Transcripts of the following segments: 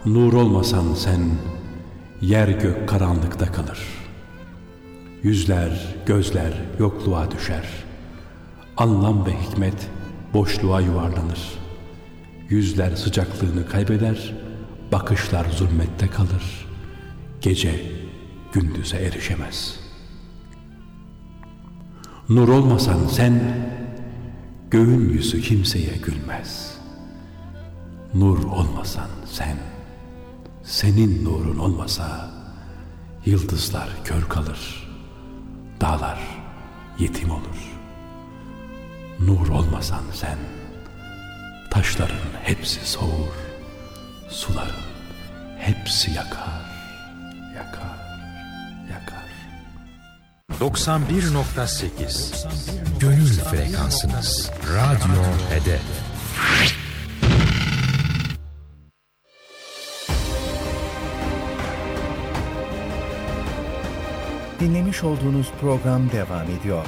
Nur olmasan sen, yer gök karanlıkta kalır. Yüzler, gözler yokluğa düşer. Anlam ve hikmet boşluğa yuvarlanır. Yüzler sıcaklığını kaybeder, bakışlar zulmette kalır. Gece gündüze erişemez. Nur olmasan sen, göğün yüzü kimseye gülmez. Nur olmasan sen, senin nurun olmasa yıldızlar kör kalır, dağlar yetim olur. Nur olmasan sen, taşların hepsi soğur, suların hepsi yakar, yakar, yakar. 91.8 Gönül frekansınız. Radyo Hedef. Dinlemiş olduğunuz program devam ediyor.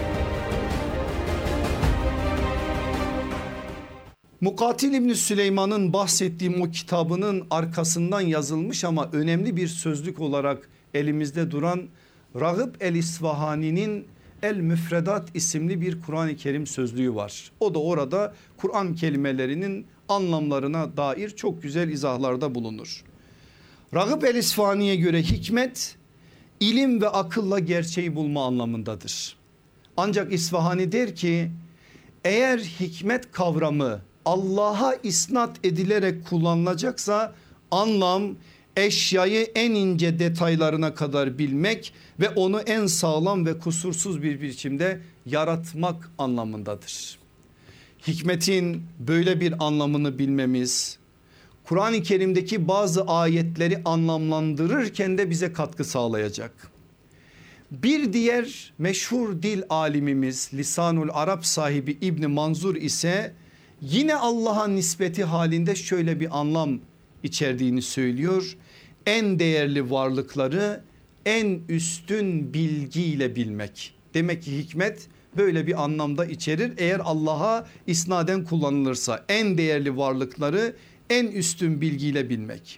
Mukatil İbni Süleyman'ın bahsettiğim o kitabının arkasından yazılmış ama önemli bir sözlük olarak elimizde duran Ragıp el-İsfahani'nin El-Müfredat isimli bir Kur'an-ı Kerim sözlüğü var. O da orada Kur'an kelimelerinin anlamlarına dair çok güzel izahlarda bulunur. Ragıp el-İsfahani'ye göre hikmet ilim ve akılla gerçeği bulma anlamındadır. Ancak İsfahani der ki eğer hikmet kavramı Allah'a isnat edilerek kullanılacaksa anlam eşyayı en ince detaylarına kadar bilmek ve onu en sağlam ve kusursuz bir biçimde yaratmak anlamındadır. Hikmetin böyle bir anlamını bilmemiz Kur'an-ı Kerim'deki bazı ayetleri anlamlandırırken de bize katkı sağlayacak. Bir diğer meşhur dil alimimiz Lisanul Arap sahibi İbn Manzur ise yine Allah'a nispeti halinde şöyle bir anlam içerdiğini söylüyor. En değerli varlıkları en üstün bilgiyle bilmek. Demek ki hikmet böyle bir anlamda içerir. Eğer Allah'a isnaden kullanılırsa en değerli varlıkları en üstün bilgiyle bilmek.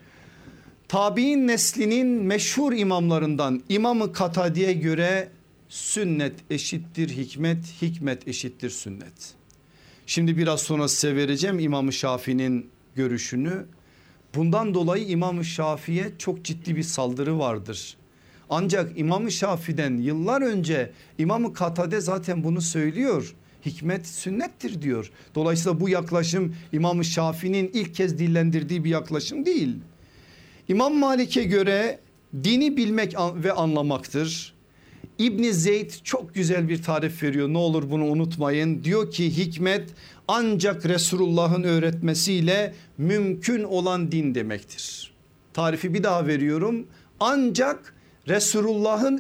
Tabi'in neslinin meşhur imamlarından İmam-ı Katade'ye göre sünnet eşittir hikmet, hikmet eşittir sünnet. Şimdi biraz sonra size vereceğim İmam-ı Şafii'nin görüşünü. Bundan dolayı İmam-ı Şafii'ye çok ciddi bir saldırı vardır. Ancak İmam-ı Şafii'den yıllar önce İmam-ı Katade zaten bunu söylüyor. Hikmet sünnettir diyor. Dolayısıyla bu yaklaşım İmam-ı Şafii'nin ilk kez dillendirdiği bir yaklaşım değil. İmam Malik'e göre dini bilmek ve anlamaktır. İbn Zeyd çok güzel bir tarif veriyor, ne olur bunu unutmayın. Diyor ki hikmet ancak Resulullah'ın öğretmesiyle mümkün olan din demektir. Tarifi bir daha veriyorum, ancak Resulullah'ın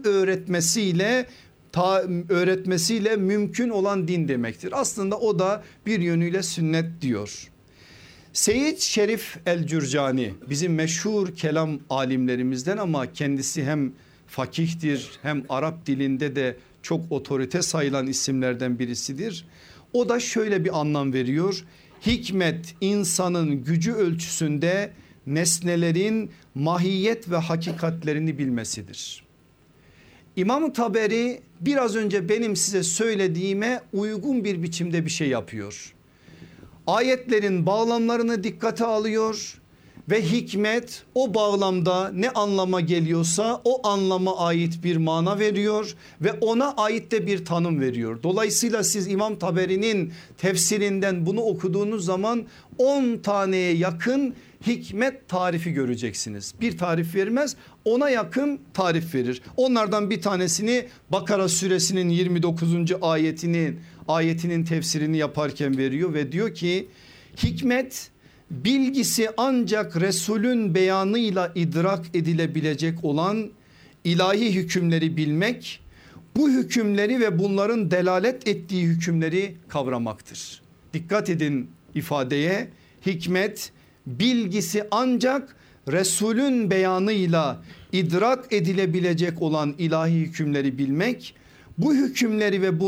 öğretmesiyle mümkün olan din demektir. Aslında o da bir yönüyle sünnet diyor. Seyyid Şerif el-Cürcani bizim meşhur kelam alimlerimizden ama kendisi hem fakihtir hem Arap dilinde de çok otorite sayılan isimlerden birisidir. O da şöyle bir anlam veriyor. Hikmet insanın gücü ölçüsünde nesnelerin mahiyet ve hakikatlerini bilmesidir. İmam Taberi biraz önce benim size söylediğime uygun bir biçimde bir şey yapıyor. Ayetlerin bağlamlarını dikkate alıyor ve hikmet o bağlamda ne anlama geliyorsa o anlama ait bir mana veriyor ve ona ait de bir tanım veriyor. Dolayısıyla siz İmam Taberi'nin tefsirinden bunu okuduğunuz zaman 10 taneye yakın hikmet tarifi göreceksiniz. Bir tarif vermez, ona yakın tarif verir. Onlardan bir tanesini Bakara suresinin 29. ayetinin tefsirini yaparken veriyor ve diyor ki hikmet bilgisi ancak Resulün beyanıyla idrak edilebilecek olan ilahi hükümleri bilmek, bu hükümleri ve bunların delalet ettiği hükümleri kavramaktır. Dikkat edin ifadeye, hikmet bilgisi ancak Resulün beyanıyla idrak edilebilecek olan ilahi hükümleri bilmek, bu hükümleri ve